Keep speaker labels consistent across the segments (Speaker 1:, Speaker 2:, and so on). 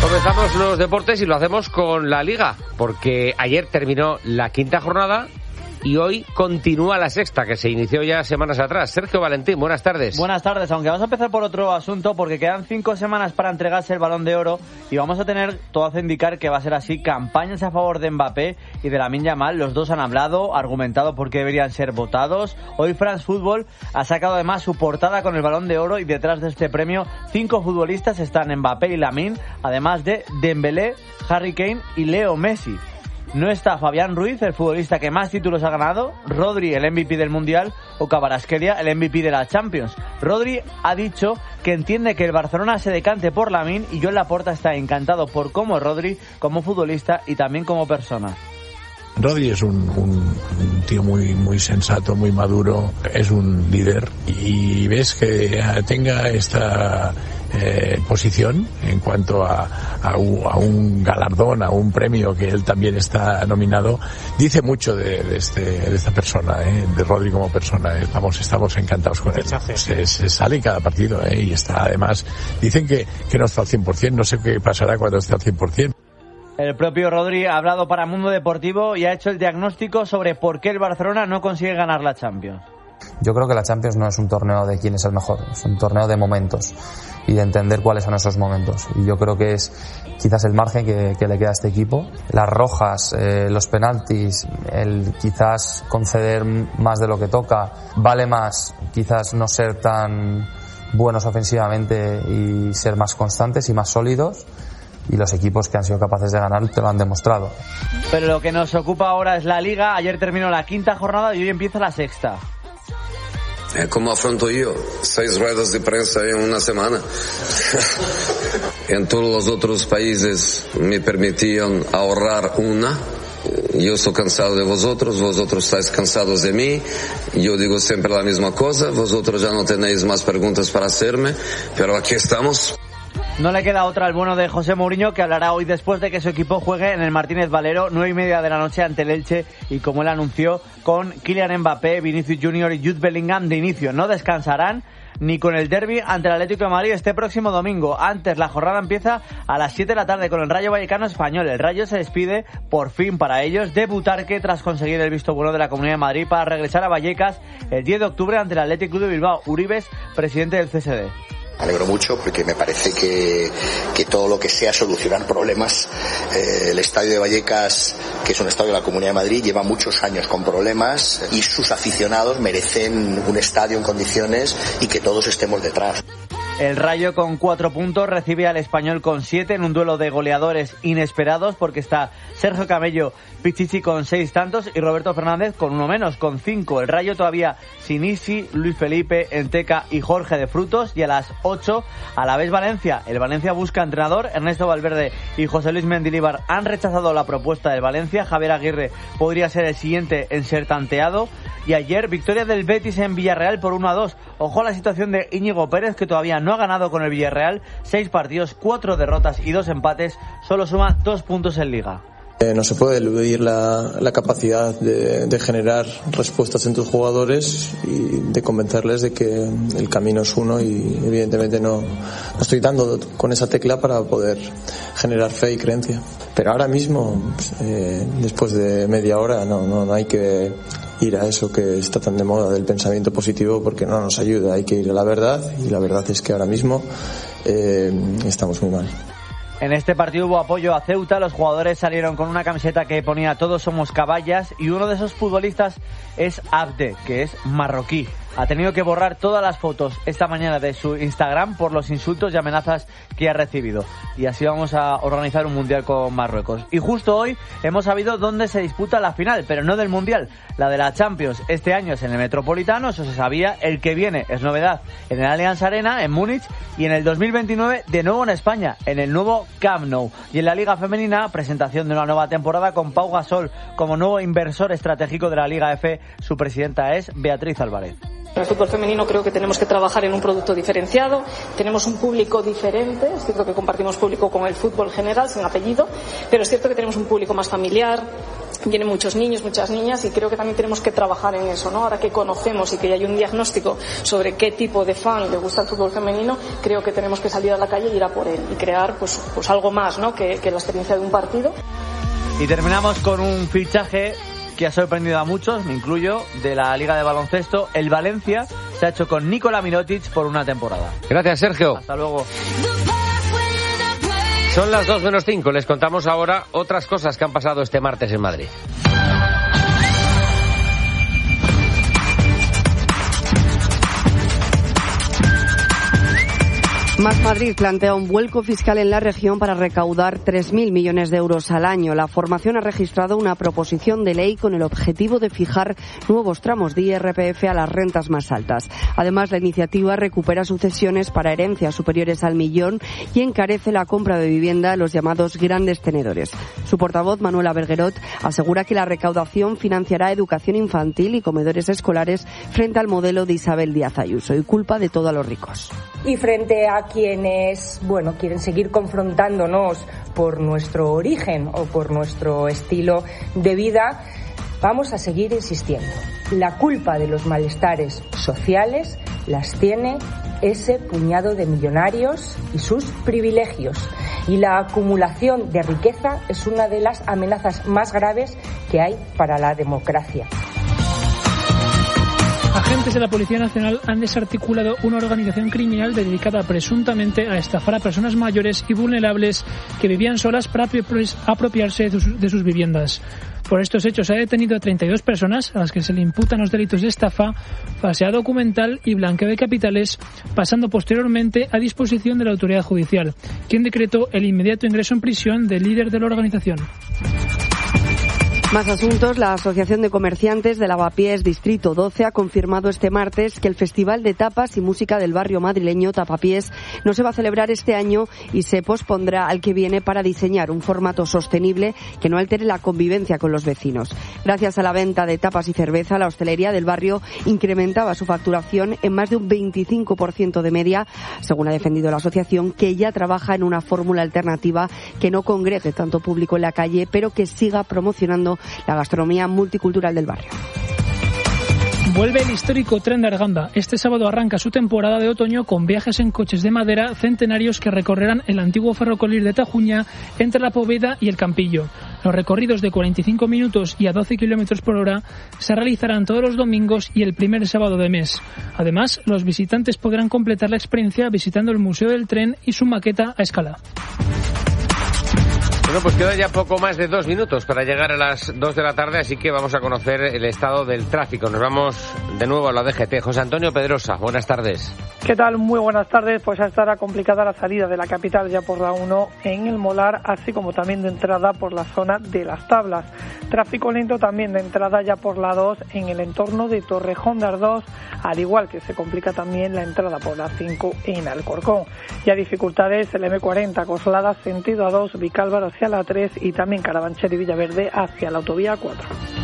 Speaker 1: Comenzamos los deportes y lo hacemos con la Liga, porque ayer terminó la quinta jornada y hoy continúa la sexta, que se inició ya semanas atrás. Sergio Valentín, buenas tardes.
Speaker 2: Buenas tardes, aunque vamos a empezar por otro asunto, porque quedan 5 semanas para entregarse el Balón de Oro y vamos a tener, todo hace indicar que va a ser así, campañas a favor de Mbappé y de Lamine Yamal. Los dos han hablado, argumentado por qué deberían ser votados. Hoy France Football ha sacado además su portada con el Balón de Oro y detrás de este premio 5 futbolistas están Mbappé y Lamine, además de Dembélé, Harry Kane y Leo Messi. No está Fabián Ruiz, el futbolista que más títulos ha ganado, Rodri, el MVP del Mundial, o Kvaratskhelia, el MVP de la Champions. Rodri ha dicho que entiende que el Barcelona se decante por Lamine y Joan Laporta está encantado por cómo es Rodri como futbolista y también como persona.
Speaker 3: Rodri es un tío muy sensato, muy maduro, es un líder y ves que tenga esta posición en cuanto a un galardón, a un premio que él también está nominado, dice mucho de esta persona, de Rodri como persona. Estamos encantados con él. Se sale en cada partido y está, además, dicen que no está al 100%, no sé qué pasará cuando esté al 100%.
Speaker 2: El propio Rodri ha hablado para Mundo Deportivo y ha hecho el diagnóstico sobre por qué el Barcelona no consigue ganar la Champions.
Speaker 4: Yo creo que la Champions no es un torneo de quién es el mejor, es un torneo de momentos y de entender cuáles son esos momentos. Y yo creo que es quizás el margen que le queda a este equipo. Las rojas, los penaltis, el quizás conceder más de lo que toca, vale más quizás no ser tan buenos ofensivamente y ser más constantes y más sólidos. Y los equipos que han sido capaces de ganar te lo han demostrado.
Speaker 2: Pero lo que nos ocupa ahora es la Liga. Ayer terminó la quinta jornada y hoy empieza la sexta.
Speaker 5: ¿Cómo afronto yo? 6 ruedas de prensa en una semana. En todos los otros países me permitían ahorrar una. Yo estoy cansado de vosotros estáis cansados de mí. Yo digo siempre la misma cosa, vosotros ya no tenéis más preguntas para hacerme, pero aquí estamos.
Speaker 2: No le queda otra al bueno de José Mourinho, que hablará hoy después de que su equipo juegue en el Martínez Valero, 9:30 de la noche ante el Elche, y como él anunció, con Kylian Mbappé, Vinicius Junior y Jude Bellingham de inicio. No descansarán ni con el derbi ante el Atlético de Madrid este próximo domingo. Antes, la jornada empieza a las 7 de la tarde con el Rayo Vallecano Español. El Rayo se despide, por fin para ellos, de Butarque tras conseguir el visto bueno de la Comunidad de Madrid para regresar a Vallecas el 10 de octubre ante el Athletic Club de Bilbao. Uribes, presidente del CSD.
Speaker 6: Me alegro mucho porque me parece que todo lo que sea solucionar problemas, el estadio de Vallecas, que es un estadio de la Comunidad de Madrid, lleva muchos años con problemas y sus aficionados merecen un estadio en condiciones y que todos estemos detrás.
Speaker 2: El Rayo con 4 puntos recibe al Español con 7 en un duelo de goleadores inesperados, porque está Sergio Camello Pichichi con 6 tantos y Roberto Fernández con 1 menos, con 5. El Rayo todavía sin Isi, Luis Felipe, Enteca y Jorge de Frutos. Y a las 8, Alavés Valencia. El Valencia busca entrenador. Ernesto Valverde y José Luis Mendilibar han rechazado la propuesta del Valencia. Javier Aguirre podría ser el siguiente en ser tanteado. Y ayer, victoria del Betis en Villarreal por 1-2. Ojo a la situación de Íñigo Pérez, que todavía no ha ganado con el Villarreal. 6 partidos, 4 derrotas y 2 empates. Solo suma 2 puntos en Liga.
Speaker 7: No se puede eludir la capacidad de generar respuestas en tus jugadores y de convencerles de que el camino es uno, y evidentemente no estoy dando con esa tecla para poder generar fe y creencia. Pero ahora mismo, después de media hora, no hay que ir a eso que está tan de moda del pensamiento positivo, porque no nos ayuda. Hay que ir a la verdad, y la verdad es que ahora mismo estamos muy mal.
Speaker 2: En este partido hubo apoyo a Ceuta, los jugadores salieron con una camiseta que ponía "Todos somos caballas", y uno de esos futbolistas es Abde, que es marroquí. Ha tenido que borrar todas las fotos esta mañana de su Instagram por los insultos y amenazas que ha recibido. Y así vamos a organizar un mundial con Marruecos. Y justo hoy hemos sabido dónde se disputa la final, pero no del mundial, la de la Champions. Este año es en el Metropolitano, eso se sabía. El que viene es novedad en el Allianz Arena, en Múnich, y en el 2029 de nuevo en España, en el nuevo Camp Nou. Y en la Liga Femenina, presentación de una nueva temporada con Pau Gasol como nuevo inversor estratégico de la Liga F. Su presidenta es Beatriz Álvarez.
Speaker 8: En el fútbol femenino creo que tenemos que trabajar en un producto diferenciado, tenemos un público diferente, es cierto que compartimos público con el fútbol general, sin apellido, pero es cierto que tenemos un público más familiar, vienen muchos niños, muchas niñas, y creo que también tenemos que trabajar en eso, ¿no? Ahora que conocemos y que hay un diagnóstico sobre qué tipo de fan le gusta el fútbol femenino, creo que tenemos que salir a la calle y ir a por él y crear pues algo más, ¿no? que la experiencia de un partido.
Speaker 2: Y terminamos con un fichaje que ha sorprendido a muchos, me incluyo, de la Liga de Baloncesto. El Valencia se ha hecho con Nikola Mirotic por una temporada.
Speaker 1: Gracias, Sergio.
Speaker 2: Hasta luego.
Speaker 1: Son las 2:05. Les contamos ahora otras cosas que han pasado este martes en Madrid.
Speaker 9: Más Madrid plantea un vuelco fiscal en la región para recaudar 3.000 millones de euros al año. La formación ha registrado una proposición de ley con el objetivo de fijar nuevos tramos de IRPF a las rentas más altas. Además, la iniciativa recupera sucesiones para herencias superiores al 1.000.000 y encarece la compra de vivienda a los llamados grandes tenedores. Su portavoz, Manuela Berguerot, asegura que la recaudación financiará educación infantil y comedores escolares frente al modelo de Isabel Díaz Ayuso y culpa de todo a los ricos.
Speaker 10: Y frente a quienes, quieren seguir confrontándonos por nuestro origen o por nuestro estilo de vida, vamos a seguir insistiendo. La culpa de los malestares sociales las tiene ese puñado de millonarios y sus privilegios. Y la acumulación de riqueza es una de las amenazas más graves que hay para la democracia.
Speaker 11: Agentes de la Policía Nacional han desarticulado una organización criminal dedicada presuntamente a estafar a personas mayores y vulnerables que vivían solas para apropiarse de sus viviendas. Por estos hechos se ha detenido a 32 personas a las que se le imputan los delitos de estafa, falsedad documental y blanqueo de capitales, pasando posteriormente a disposición de la autoridad judicial, quien decretó el inmediato ingreso en prisión del líder de la organización.
Speaker 9: Más asuntos. La Asociación de Comerciantes de Lavapiés Distrito 12 ha confirmado este martes que el Festival de Tapas y Música del barrio madrileño Tapapiés no se va a celebrar este año y se pospondrá al que viene para diseñar un formato sostenible que no altere la convivencia con los vecinos. Gracias a la venta de tapas y cerveza, la hostelería del barrio incrementaba su facturación en más de un 25% de media, según ha defendido la asociación, que ya trabaja en una fórmula alternativa que no congregue tanto público en la calle, pero que siga promocionando la gastronomía multicultural del barrio.
Speaker 11: Vuelve el histórico tren de Arganda. Este sábado arranca su temporada de otoño con viajes en coches de madera centenarios que recorrerán el antiguo ferrocarril de Tajuña entre la Poveda y el Campillo. Los recorridos de 45 minutos y a 12 km por hora se realizarán todos los domingos y el primer sábado de mes. Además, los visitantes podrán completar la experiencia visitando el Museo del Tren y su maqueta a escala.
Speaker 1: Bueno, pues queda ya poco más de 2 minutos para llegar a las 2 de la tarde, así que vamos a conocer el estado del tráfico. Nos vamos de nuevo a la DGT. José Antonio Pedrosa, buenas tardes.
Speaker 12: ¿Qué tal? Muy buenas tardes. Pues estará complicada la salida de la capital ya por la 1 en el Molar, así como también de entrada por la zona de Las Tablas. Tráfico lento también de entrada ya por la 2 en el entorno de Torrejón de Ardoz, al igual que se complica también la entrada por la 5 en Alcorcón. Ya dificultades el M40 Coslada sentido A2 Vicálvaro hacia la 3 y también Carabanchel y Villaverde hacia la autovía 4.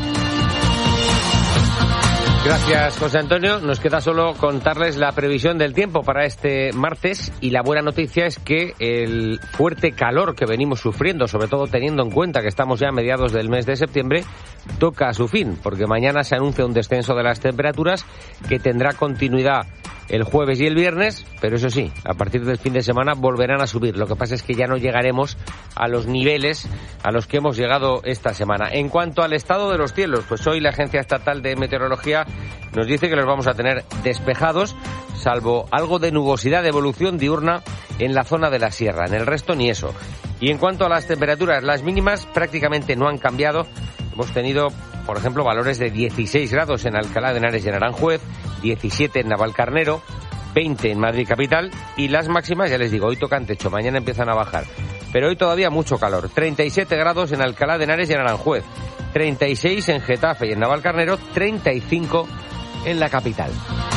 Speaker 1: Gracias, José Antonio. Nos queda solo contarles la previsión del tiempo para este martes y la buena noticia es que el fuerte calor que venimos sufriendo, sobre todo teniendo en cuenta que estamos ya a mediados del mes de septiembre, toca a su fin, porque mañana se anuncia un descenso de las temperaturas que tendrá continuidad el jueves y el viernes, pero eso sí, a partir del fin de semana volverán a subir. Lo que pasa es que ya no llegaremos a los niveles a los que hemos llegado esta semana. En cuanto al estado de los cielos, pues hoy la Agencia Estatal de Meteorología nos dice que los vamos a tener despejados, salvo algo de nubosidad de evolución diurna en la zona de la sierra. En el resto ni eso. Y en cuanto a las temperaturas, las mínimas prácticamente no han cambiado. Hemos tenido, por ejemplo, valores de 16 grados en Alcalá de Henares y en Aranjuez, 17 en Navalcarnero, 20 en Madrid capital y las máximas, ya les digo, hoy tocan techo, mañana empiezan a bajar. Pero hoy todavía mucho calor, 37 grados en Alcalá de Henares y en Aranjuez, 36 en Getafe y en Navalcarnero, 35 en la capital.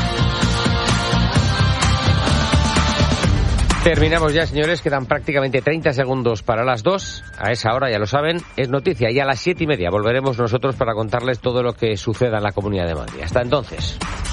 Speaker 1: Terminamos ya, señores, quedan prácticamente 30 segundos para las 2. A esa hora, ya lo saben, es noticia. Y a las 7:30 volveremos nosotros para contarles todo lo que suceda en la Comunidad de Madrid. Hasta entonces.